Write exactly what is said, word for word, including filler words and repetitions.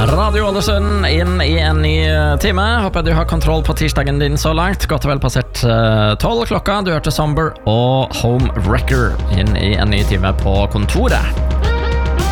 Radio Ålesund inn i en ny time. Håper du har kontroll på tirsdagen din så langt. Godt og vel passert tolv klokka. Du hørte Somber og Home Wrecker inn i en ny time på kontoret.